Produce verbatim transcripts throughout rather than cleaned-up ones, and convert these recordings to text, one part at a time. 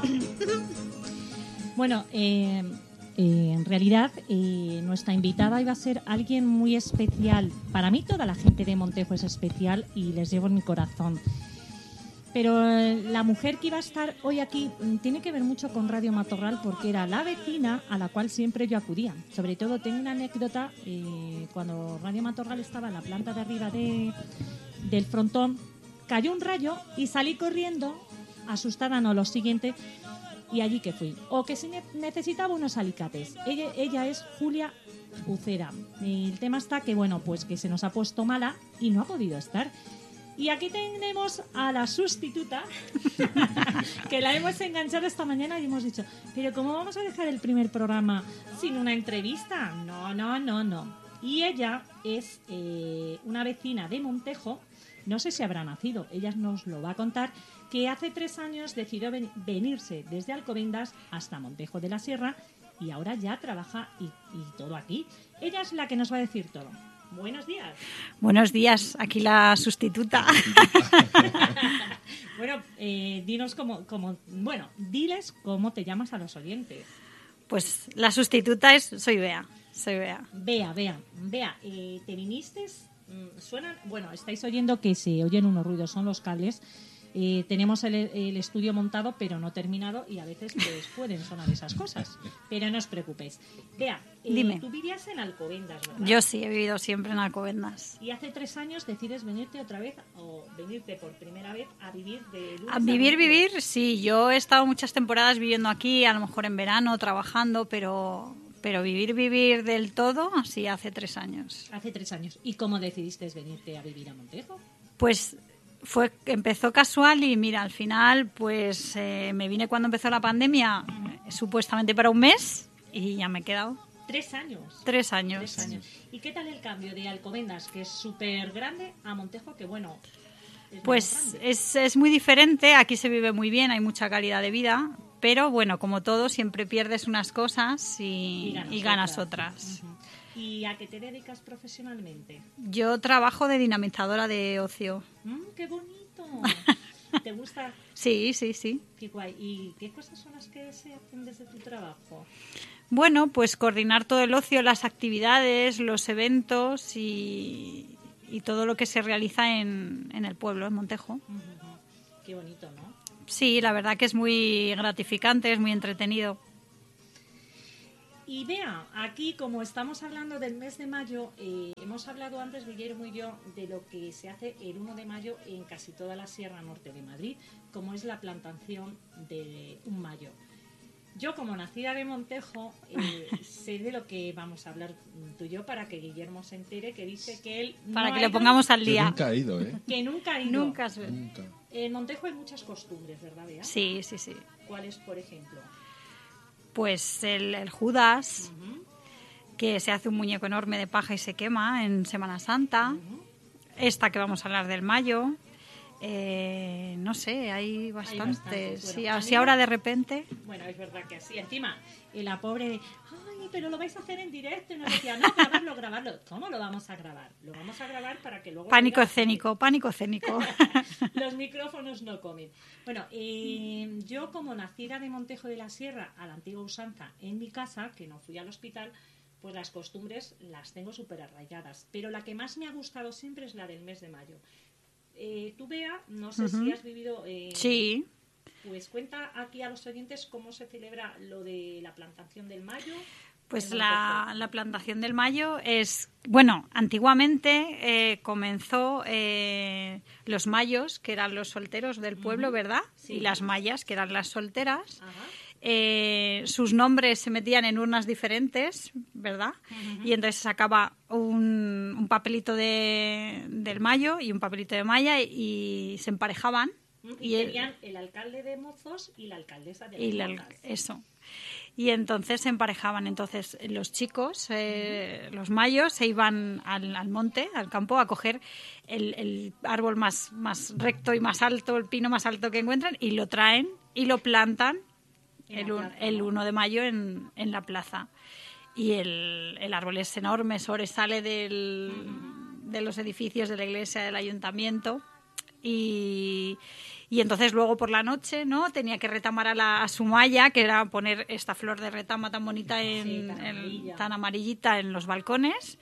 Bueno, eh, eh, en realidad eh, nuestra invitada iba a ser alguien muy especial. Para mí toda la gente de Montejo es especial y les llevo en mi corazón. Pero eh, la mujer que iba a estar hoy aquí mm, tiene que ver mucho con Radio Matorral porque era la vecina a la cual siempre yo acudía. Sobre todo tengo una anécdota, eh, cuando Radio Matorral estaba en la planta de arriba de, del frontón, cayó un rayo y salí corriendo, asustada no, lo siguiente, y allí que fui. O que si ne- necesitaba unos alicates. Ella, ella es Julia Ucera. El tema está que, bueno, pues que se nos ha puesto mala y no ha podido estar. Y aquí tenemos a la sustituta, que la hemos enganchado esta mañana y hemos dicho, pero ¿cómo vamos a dejar el primer programa sin una entrevista? No, no, no, no. Y ella es eh, una vecina de Montejo, no sé si habrá nacido, ella nos lo va a contar, que hace tres años decidió ven- venirse desde Alcobendas hasta Montejo de la Sierra y ahora ya trabaja y, y todo aquí. Ella es la que nos va a decir todo. Buenos días. Buenos días, aquí la sustituta. Bueno, eh, dinos cómo, cómo, bueno, diles cómo te llamas a los oyentes. Pues la sustituta es, soy Bea, soy Bea. Bea, Bea, Bea, eh, te viniste, mm, suenan, bueno, estáis oyendo que se oyen unos ruidos, son los cables. Eh, tenemos el, el estudio montado pero no terminado y a veces pues pueden sonar esas cosas, pero no os preocupéis. Bea, eh, Dime. tú vivías en Alcobendas, ¿verdad? Yo sí, he vivido siempre en Alcobendas. Y hace tres años decides venirte otra vez o venirte por primera vez a vivir de lunes A vivir, domingo. vivir, sí, yo he estado muchas temporadas viviendo aquí, a lo mejor en verano, trabajando, pero, pero vivir, vivir del todo, así hace tres años. Hace tres años. ¿Y cómo decidiste venirte a vivir a Montejo? Pues fue empezó casual y mira, al final pues eh, me vine cuando empezó la pandemia, eh, supuestamente para un mes y ya me he quedado Tres años. tres años. Tres años. ¿Y qué tal el cambio de Alcobendas, que es súper grande, a Montejo, que bueno, es menos Pues grande? es, es muy diferente, aquí se vive muy bien, hay mucha calidad de vida, pero bueno, como todo, siempre pierdes unas cosas y, Y ganas y ganas otras. otras. Ujú. ¿Y a qué te dedicas profesionalmente? Yo trabajo de dinamizadora de ocio. Mm, ¡Qué bonito! ¿Te gusta? Sí, sí, sí. Qué guay. ¿Y qué cosas son las que se hacen desde tu trabajo? Bueno, pues coordinar todo el ocio, las actividades, los eventos y, y todo lo que se realiza en, en el pueblo, en Montejo. Ujú, ujú. Qué bonito, ¿no? Sí, la verdad que es muy gratificante, es muy entretenido. Y vea, aquí como estamos hablando del mes de mayo, eh, hemos hablado antes, Guillermo y yo, de lo que se hace el uno de mayo en casi toda la Sierra Norte de Madrid, como es la plantación de un mayo. Yo, como nacida de Montejo, eh, sé de lo que vamos a hablar tú y yo para que Guillermo se entere, que dice que él... no Para que ha lo ido, pongamos al Yo día. nunca he ido, ¿eh? Que nunca ha ido. Nunca has- Nunca. En Montejo hay muchas costumbres, ¿verdad, Bea? Sí, sí, sí. ¿Cuáles, por ejemplo? Pues el, el Judas, Ujú, que se hace un muñeco enorme de paja y se quema en Semana Santa. ujú. Esta que vamos a hablar del mayo. Eh, no sé, hay bastantes. bastantes, bueno, sí, a así mí ahora me- de repente. Bueno, es verdad que así. Encima, y la pobre de, ay, pero lo vais a hacer en directo. Y nos decía, no, grabarlo, grabarlo. ¿Cómo lo vamos a grabar? Lo vamos a grabar para que luego... Pánico lo veas. escénico, pánico escénico. Los micrófonos no comen. Bueno, eh, yo como nacida de Montejo de la Sierra a la antigua usanza en mi casa, que no fui al hospital, pues las costumbres las tengo súper arraigadas. Pero la que más me ha gustado siempre es la del mes de mayo. Eh, tú, Bea, no sé si has vivido... eh, Sí. Pues cuenta aquí a los oyentes cómo se celebra lo de la plantación del mayo. Pues en la, Montejo. la plantación del mayo es, bueno, antiguamente eh, comenzó eh, los mayos, que eran los solteros del pueblo, Ujú. ¿verdad? Sí. Y las mayas, que eran las solteras. Ajá. Eh, sus nombres se metían en urnas diferentes, ¿verdad? Ujú. Y entonces sacaba un, un papelito de, del mayo y un papelito de maya y, y se emparejaban. Y, Y el- tenían el alcalde de Mozos y la alcaldesa de y la- Mozas. eso. Y entonces se emparejaban. Entonces los chicos, eh, los mayos, se iban al, al monte, al campo, a coger el, el árbol más, más recto y más alto, el pino más alto que encuentran, y lo traen y lo plantan En el, la un- plaza, el ¿no? uno de mayo en, en la plaza. Y el, el árbol es enorme, sobresale del, de los edificios de la iglesia, del ayuntamiento. y, y entonces luego por la noche, ¿no? Tenía que retamar a, la, a su malla, que era poner esta flor de retama tan bonita, en, Sí, tan, en- amarilla. tan amarillita en los balcones.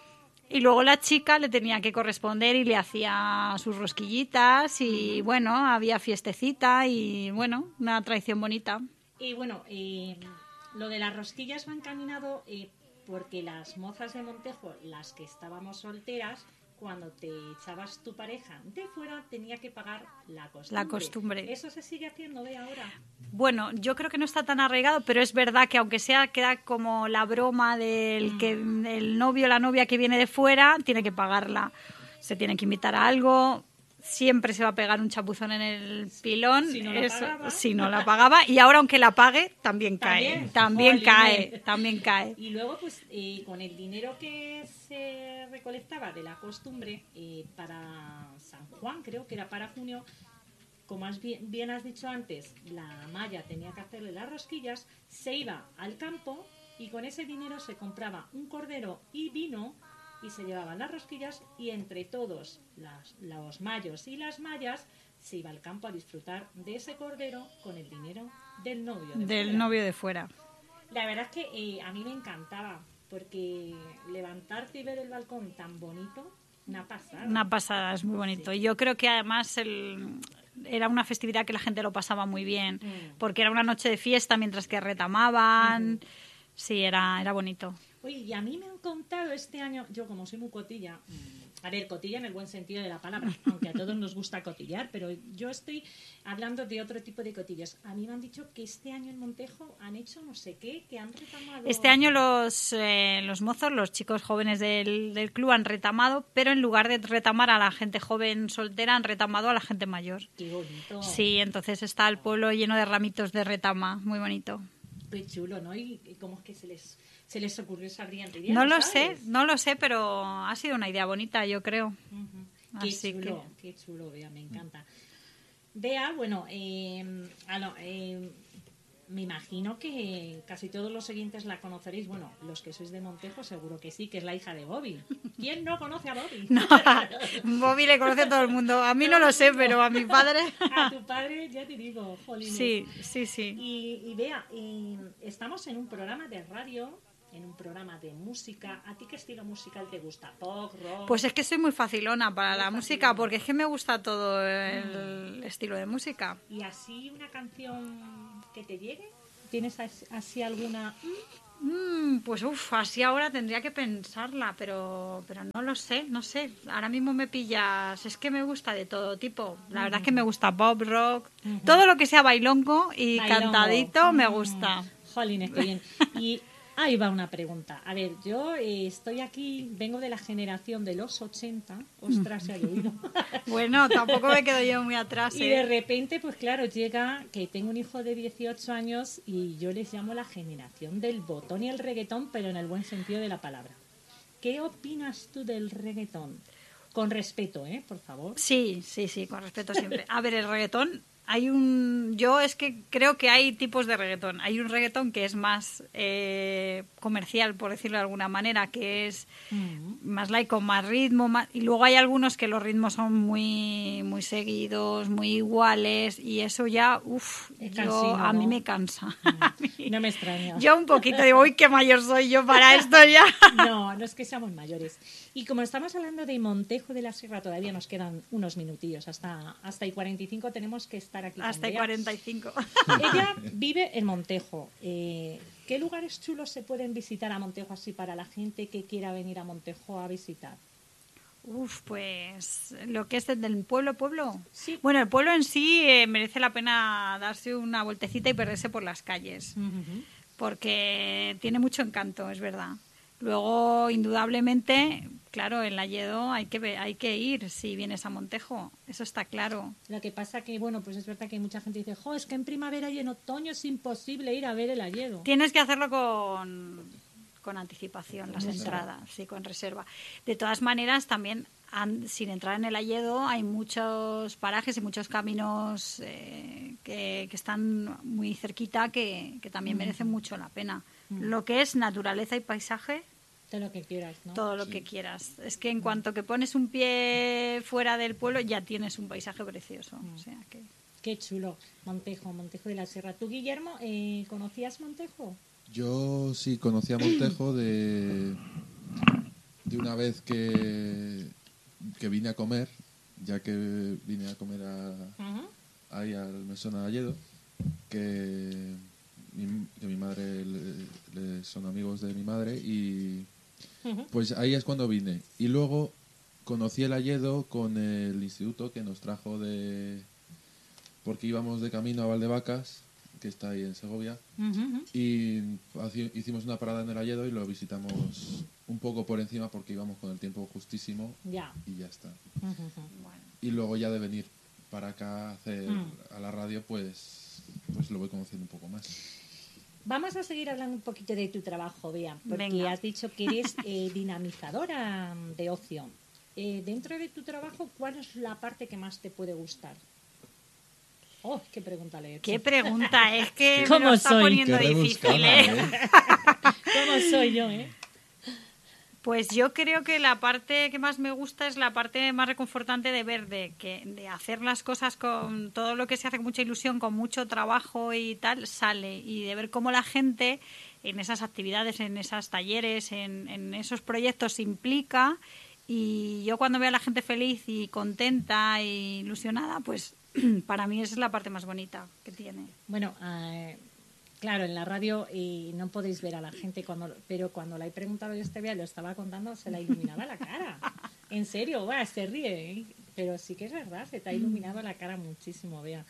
Y luego la chica le tenía que corresponder y le hacía sus rosquillitas y bueno, había fiestecita y bueno, una tradición bonita. Y bueno, eh, lo de las rosquillas va encaminado eh, porque las mozas de Montejo, las que estábamos solteras, cuando te echabas tu pareja de fuera, tenía que pagar la costumbre. La costumbre. ¿Eso se sigue haciendo de ahora? Bueno, yo creo que no está tan arraigado, pero es verdad que aunque sea queda como la broma del que el novio o la novia que viene de fuera tiene que pagarla. Se tiene que invitar a algo, siempre se va a pegar un chapuzón en el pilón. Si no la Eso, pagaba. si no la pagaba. Y ahora aunque la pague, también cae. También. También Jolines. cae, también cae. Y luego, pues, eh, con el dinero que se recolectaba de la costumbre eh, para San Juan, creo que era para junio, como has bien, bien has dicho antes, la malla tenía que hacerle las rosquillas, se iba al campo y con ese dinero se compraba un cordero y vino y se llevaban las rosquillas y entre todos las, los mayos y las mayas se iba al campo a disfrutar de ese cordero con el dinero del novio. De Del fuera. novio de fuera. La verdad es que eh, a mí me encantaba porque levantarte y ver el balcón tan bonito, una pasada. Una pasada, es muy bonito. Y yo creo que además el, era una festividad que la gente lo pasaba muy bien, Mm. porque era una noche de fiesta mientras que retamaban. Ujú. Sí, era, era bonito. Oye, y a mí me han contado este año, yo como soy muy cotilla, a ver, cotilla en el buen sentido de la palabra, aunque a todos nos gusta cotillar, pero yo estoy hablando de otro tipo de cotillas. A mí me han dicho que este año en Montejo han hecho no sé qué, que han retamado... Este año los, eh, los mozos, los chicos jóvenes del, del club han retamado, pero en lugar de retamar a la gente joven soltera, han retamado a la gente mayor. Qué bonito. Sí, entonces está el pueblo lleno de ramitos de retama, muy bonito. Qué chulo, ¿no? Y, y cómo es que se les, se les ocurrió esa brillante idea. No ¿lo lo sé, sabes? no lo sé, pero ha sido una idea bonita, yo creo. Ujú. Qué Así chulo, qué chulo, Bea, me encanta. Bea, bueno, eh, ah, no, eh, me imagino que casi todos los siguientes la conoceréis. Bueno, los que sois de Montejo seguro que sí, que es la hija de Bobby. ¿Quién no conoce a Bobby? No, Bobby le conoce a todo el mundo. A mí no lo sé, pero a mi padre. A tu padre ya te digo, jolines. Sí, sí, sí. Y, y Bea, eh, estamos en un programa de radio, en un programa de música. ¿A ti qué estilo musical te gusta? ¿Pop, rock? Pues es que soy muy facilona para la Muy música, facilona. porque es que me gusta todo el estilo de música. ¿Y así una canción que te llegue? ¿Tienes as- así alguna? Mm, pues uff, así ahora tendría que pensarla, pero, pero no lo sé, no sé. Ahora mismo me pillas, es que me gusta de todo tipo. La verdad es que me gusta pop, rock, todo lo que sea bailongo y Bailongo. cantadito me Mm, gusta. Jolines, qué bien. Y ahí va una pregunta. A ver, yo eh, estoy aquí, vengo de la generación de los ochenta. Ostras, se ha llovido. Bueno, tampoco me quedo yo muy atrás. Y de ¿eh? repente, pues claro, llega que tengo un hijo de dieciocho años y yo les llamo la generación del botón y el reggaetón, pero en el buen sentido de la palabra. ¿Qué opinas tú del reggaetón? Con respeto, ¿eh? Por favor. Sí, sí, sí, con respeto siempre. A ver, el reggaetón, hay un... Yo es que creo que hay tipos de reggaetón. Hay un reggaetón que es más eh, comercial, por decirlo de alguna manera, que es más laico, más ritmo, más... y luego hay algunos que los ritmos son muy muy seguidos, muy iguales, y eso ya, uff, Es yo, cansino, a mí ¿no? me cansa. A mí- No me extraña. Yo un poquito digo, uy, qué mayor soy yo para esto ya. No, no es que seamos mayores. Y como estamos hablando de Montejo de la Sierra, todavía nos quedan unos minutillos. Hasta, hasta y cuarenta y cinco tenemos que estar aquí. con Hasta y Bea. cuarenta y cinco. Ella vive en Montejo. Eh, ¿Qué lugares chulos se pueden visitar a Montejo así para la gente que quiera venir a Montejo a visitar? Uf, pues lo que es del pueblo, pueblo. Sí. Bueno, el pueblo en sí eh, merece la pena darse una vueltecita y perderse por las calles, porque tiene mucho encanto, es verdad. Luego, indudablemente, claro, en Lledó hay que ve- hay que ir si vienes a Montejo, eso está claro. Lo que pasa que, bueno, pues es verdad que mucha gente dice, jo, es que en primavera y en otoño es imposible ir a ver el Alledo. Tienes que hacerlo con, con anticipación, las Con entradas, sí, con reserva. De todas maneras, también, an- sin entrar en el Alledo, hay muchos parajes y muchos caminos eh, que, que están muy cerquita que, que también merecen mucho la pena. Lo que es naturaleza y paisaje, Todo lo que quieras, ¿no? todo lo Sí. que quieras. Es que en cuanto que pones un pie fuera del pueblo ya tienes un paisaje precioso. O sea que... Qué chulo. Montejo, Montejo de la Sierra. ¿Tú, Guillermo, eh, conocías Montejo? Yo sí conocí a Montejo de, de una vez que, que vine a comer, ya que vine a comer a, Ajá. ahí al Mesón Alledo, que mi, que mi madre le- le- son amigos de mi madre y Ujú. pues ahí es cuando vine. Y luego conocí el Alledo con el instituto que nos trajo de... porque íbamos de camino a Valdevacas, que está ahí en Segovia, Ujú, ujú. y haci- hicimos una parada en el Alledo y lo visitamos un poco por encima porque íbamos con el tiempo justísimo Ya. y ya está. Ujú, ujú. Bueno. Y luego ya de venir para acá a hacer Mm. a la radio, pues, pues lo voy conociendo un poco más. Vamos a seguir hablando un poquito de tu trabajo, Bea, porque Venga. has dicho que eres eh, dinamizadora de ocio. Eh, dentro de tu trabajo, ¿cuál es la parte que más te puede gustar? Oh, qué pregunta le he hecho. Qué pregunta, es que me ¿Cómo lo está soy? poniendo Qué difícil, rebuscada, ¿eh? ¿eh? ¿Cómo soy yo, eh? Pues yo creo que la parte que más me gusta es la parte más reconfortante de ver, de, que, de hacer las cosas con todo lo que se hace con mucha ilusión, con mucho trabajo y tal, sale. Y de ver cómo la gente en esas actividades, en esos talleres, en, en esos proyectos se implica. Y yo cuando veo a la gente feliz y contenta e ilusionada, pues para mí esa es la parte más bonita que tiene. Bueno, eh, claro, en la radio eh, no podéis ver a la gente, cuando, pero cuando le he preguntado yo a este Bea, lo estaba contando, se la iluminaba la cara. En serio, va, se ríe, ¿eh? Pero sí que es verdad, se te ha iluminado la cara muchísimo, Bea.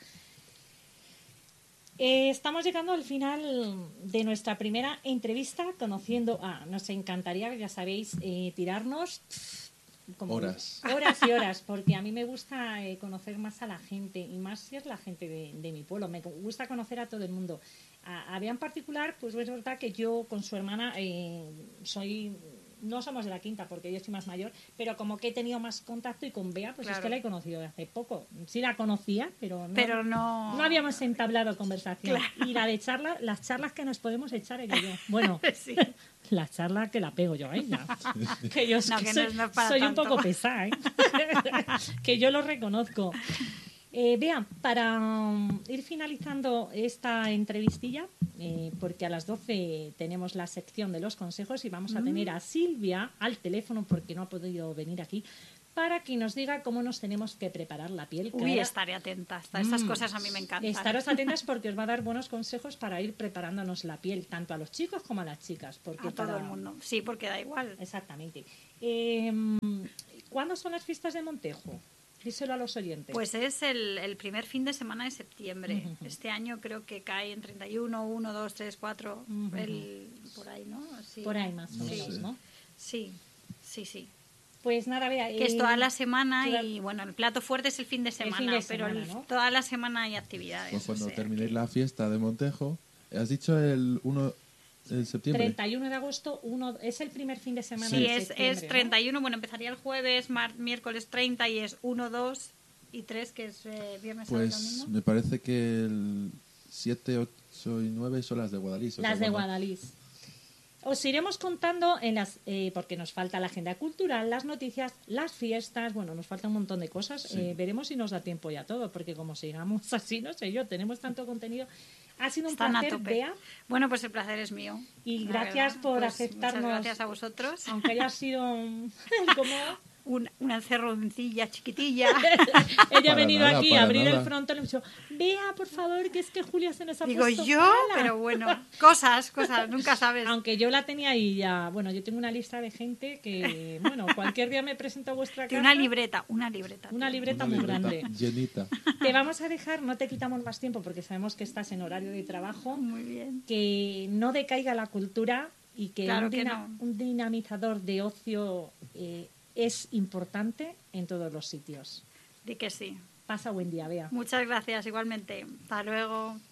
Eh, estamos llegando al final de nuestra primera entrevista, conociendo a... Nos encantaría, ya sabéis, eh, tirarnos... como Horas. horas y horas, porque a mí me gusta eh, conocer más a la gente, y más si es la gente de, de mi pueblo. Me gusta conocer a todo el mundo. A, a Bea en particular, pues es verdad que yo con su hermana eh, soy... No somos de la quinta porque yo soy más mayor, pero como que he tenido más contacto, y con Bea pues es Claro. que la he conocido de hace poco. Sí la conocía, pero no, Pero no... no habíamos entablado conversación. Claro. Y la de charla, las charlas que nos podemos echar ella y yo. Bueno, Sí. la charla que la pego yo a ella. Que yo No, que que no soy, es- no es para soy un tanto. poco pesada, ¿eh? Que yo lo reconozco. Eh, Bea, para um, ir finalizando esta entrevistilla, eh, porque a las doce tenemos la sección de los consejos y vamos a tener a Silvia al teléfono porque no ha podido venir aquí, para que nos diga cómo nos tenemos que preparar la piel. que Uy, ahora- estaré atenta. A estas Mm. cosas a mí me encantan. Estaros atentas porque os va a dar buenos consejos para ir preparándonos la piel, tanto a los chicos como a las chicas. Porque A todo para- el mundo. Sí, porque da igual. Exactamente. Eh, ¿Cuándo son las fiestas de Montejo? Díselo a los oyentes. Pues es el, el primer fin de semana de septiembre. Ujú. Este año creo que cae en treinta y uno, uno, dos, tres, cuatro, Ujú. el, por ahí, ¿no? Sí. Por ahí más o No menos, sé. ¿no? Sí, sí, sí. Pues nada, Bea. Que es eh, toda la semana toda- y bueno, el plato fuerte es el fin de semana, fin de pero el- semana, ¿no? toda la semana hay actividades. Pues cuando o sea terminéis que- la fiesta de Montejo, has dicho el uno de septiembre. treinta y uno de agosto, uno, es el primer fin de semana Sí, de es, septiembre, es ¿no? treinta y uno, bueno, empezaría el jueves, mar- miércoles treinta y es uno, dos y tres, que es eh, viernes, sábado y Pues domingo. me parece que el siete, ocho y nueve son las de Guadalís. o Las sea, de cuando- Guadalís. Os iremos contando en las, eh, porque nos falta la agenda cultural, las noticias, las fiestas, bueno, nos falta un montón de cosas. Sí. Eh, veremos si nos da tiempo ya todo, porque como sigamos así, no sé yo, tenemos tanto contenido. Ha sido un Están a placer, tope. Bea, Bueno, pues el placer es mío. y la gracias verdad. por Pues aceptarnos. Muchas gracias a vosotros. aunque haya sido un- como Un- una encerroncilla chiquitilla. ella ha Para venido nada, aquí a para abrir el nada. frontón y me ha dicho, Vea, por favor, que es que Julia se nos ha Digo puesto yo, mala". pero bueno, cosas, cosas, nunca sabes. Aunque yo la tenía ahí ya, bueno, yo tengo una lista de gente que, bueno, cualquier día me presento a vuestra Tiene casa. una libreta, una libreta. Una tío. libreta Una muy libreta grande. llenita. Te vamos a dejar, no te quitamos más tiempo porque sabemos que estás en horario de trabajo, Muy bien. que no decaiga la cultura y que, Claro un, que dina- no. un dinamizador de ocio eh, es importante en todos los sitios. Di que sí. Pasa buen día, Bea. Muchas gracias, igualmente. Hasta luego.